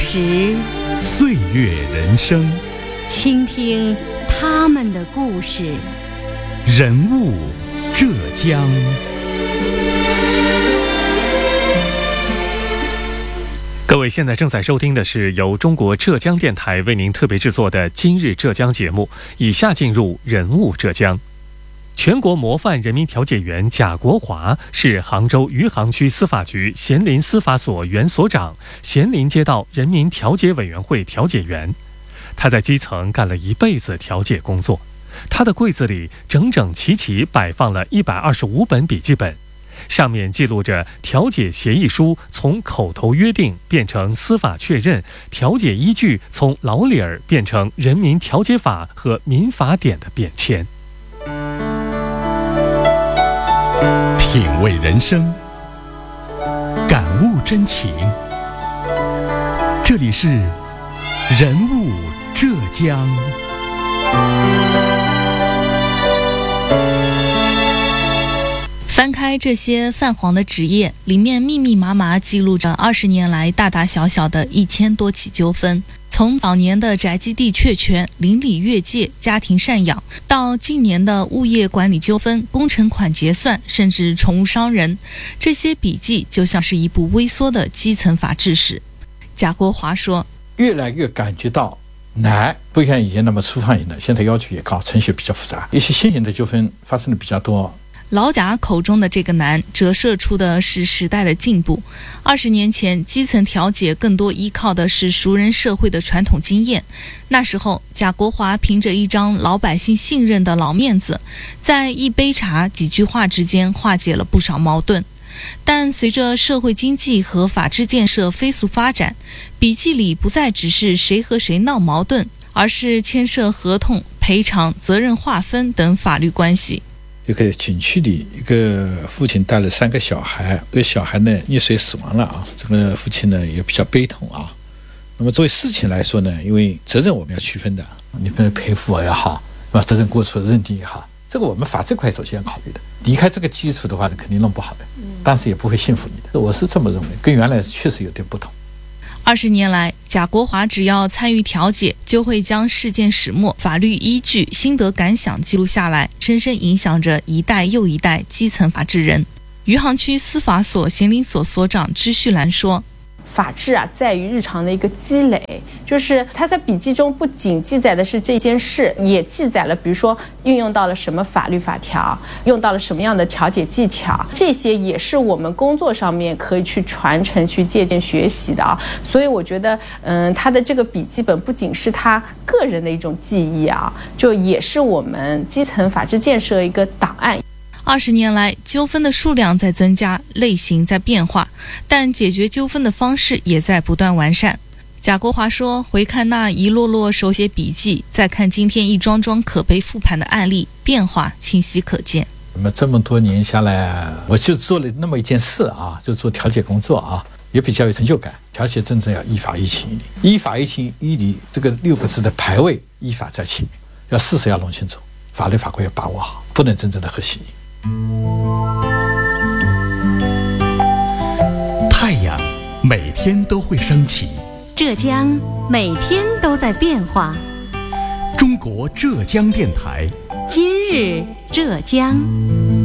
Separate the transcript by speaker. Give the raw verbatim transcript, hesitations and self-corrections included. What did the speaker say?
Speaker 1: 实，
Speaker 2: 岁月人生，
Speaker 1: 倾听他们的故事。
Speaker 2: 人物浙江。各位现在正在收听的是由中国浙江电台为您特别制作的今日浙江节目，以下进入人物浙江。全国模范人民调解员贾国华是杭州余杭区司法局咸林司法所原所长、咸林街道人民调解委员会调解员。他在基层干了一辈子调解工作，他的柜子里整整齐齐摆放了一百二十五本笔记本，上面记录着调解协议书从口头约定变成司法确认，调解依据从老理儿变成人民调解法和民法典的变迁。
Speaker 3: 品味人生，感悟真情。这里是人物浙江。
Speaker 4: 翻开这些泛黄的纸页，里面密密麻麻记录着二十年来大大小小的一千多起纠纷。从早年的宅基地确权、邻里越界、家庭赡养，到近年的物业管理纠纷、工程款结算，甚至宠物伤人，这些笔记就像是一部微缩的基层法治史。贾国华说，
Speaker 5: 越来越感觉到难，不像以前那么粗放型的，现在要求也高，程序比较复杂，一些新型的纠纷发生的比较多。
Speaker 4: 老贾口中的这个难，折射出的是时代的进步。二十年前，基层调解更多依靠的是熟人社会的传统经验。那时候，贾国华凭着一张老百姓信任的老面子，在一杯茶、几句话之间化解了不少矛盾。但随着社会经济和法治建设飞速发展，笔记里不再只是谁和谁闹矛盾，而是牵涉合同、赔偿、责任划分等法律关系。
Speaker 5: 一个景区里，一个父亲带了三个小孩，这个小孩呢溺水死亡了啊，这个父亲呢也比较悲痛啊。那么作为事情来说呢，因为责任我们要区分的，你不能赔付也好，把责任过错认定也好，这个我们法这块首先要考虑的。离开这个基础的话，肯定弄不好的，但是也不会信服你的，我是这么认为，跟原来确实有点不同。
Speaker 4: 二十年来，贾国华只要参与调解，就会将事件始末、法律依据、心得感想记录下来，深深影响着一代又一代基层法治人。余杭区司法所咸林所所长支旭兰说，
Speaker 6: 法治啊，在于日常的一个积累，就是他在笔记中不仅记载的是这件事，也记载了比如说运用到了什么法律法条，用到了什么样的调解技巧，这些也是我们工作上面可以去传承、去借鉴学习的啊。所以我觉得，嗯，他的这个笔记本不仅是他个人的一种记忆啊，就也是我们基层法治建设一个档案。
Speaker 4: 二十年来，纠纷的数量在增加，类型在变化，但解决纠纷的方式也在不断完善。贾国华说，回看那一摞摞手写笔记，再看今天一桩桩可被复盘的案例，变化清晰可见。
Speaker 5: 那么这么多年下来，我就做了那么一件事啊，就做调解工作啊，也比较有成就感。调解真正要依法依情依理，依法依情依理这个六个字的排位，依法在前面，要事实要弄清楚，法律法规要把握好，不能真正的和稀泥。
Speaker 3: 太阳每天都会升起，
Speaker 1: 浙江每天都在变化。
Speaker 3: 中国浙江电台，
Speaker 1: 今日浙江。